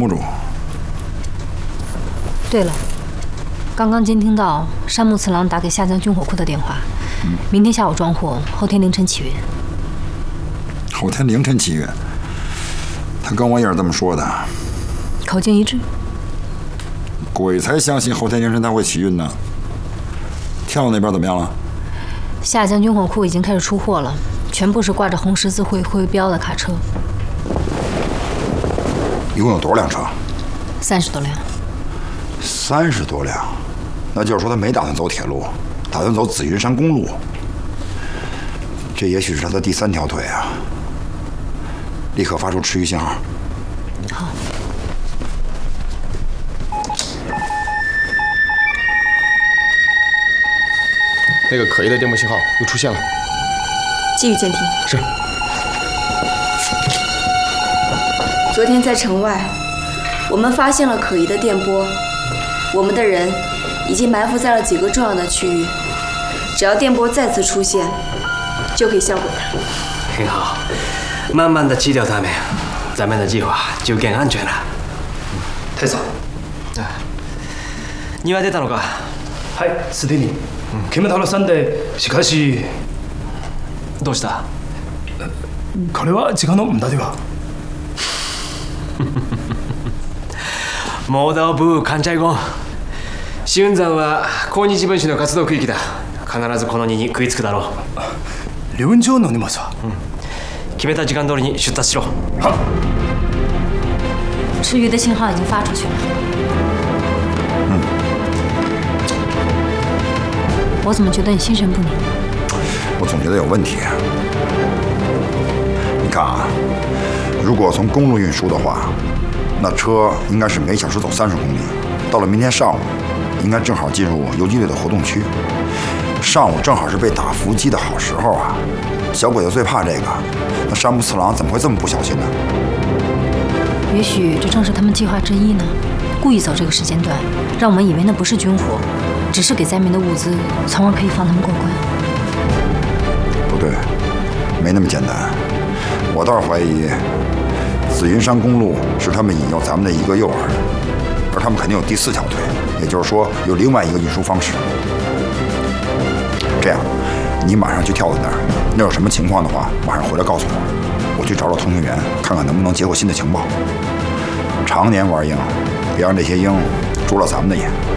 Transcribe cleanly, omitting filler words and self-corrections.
不住。 对了，刚刚监听到山木次郎打给下江军火库的电话，明天下午装货，后天凌晨起运。 后天凌晨起运，他跟我也是这么说的， 口径一致。 鬼才相信后天凌晨他会起运呢。跳那边怎么样了？ 下江军火库已经开始出货了，全部是挂着红十字会徽标的卡车。 一共有多少辆车 ？30多辆。 30多辆，那就是说他没打算走铁路，打算走紫云山公路。这也许是他的第3条腿啊！立刻发出迟疑信号。 好。 那个可疑的电波信号又出现了， 继续监听。 是。 昨天在城外，我们发现了可疑的电波，我们的人已经埋伏在了几个重要的区域，只要电波再次出现，就可以销毁它。 很好，慢慢的击掉它们，咱们的计划就更安全了。 太早。 你は出たのか？ はい、すでに。決めたら3で、しかし。 どうした？ これは時間の無駄では。 モーダーブーカンチャイゴン。春山は抗日分子の活動区域だ。必ずこの2に食いつくだろう。 旅上の荷物は？ 決めた時間通りに出発しろ。 好。 吃鱼的信号已经发出去了。我怎么觉得你心神不宁？ 我总觉得有问题。你看啊，如果从公路运输的话，那车应该是每小时走30公里。到了明天上午，应该正好进入游击队的活动区。上午正好是被打伏击的好时候啊！小鬼子最怕这个，那山木次郎怎么会这么不小心呢？ 也许这正是他们计划之一呢，故意走这个时间段，让我们以为那不是军火，只是给灾民的物资，从而可以放他们过关。 不对，没那么简单。我倒是怀疑，紫云山公路是他们引诱咱们的一个诱饵，而他们肯定有第4条腿，也就是说有另外一个运输方式。这样，你马上去跳在那儿，那有什么情况的话，马上回来告诉我，我去找找通讯员，看看能不能接获新的情报。常年玩鹰，别让这些鹰捉了咱们的眼。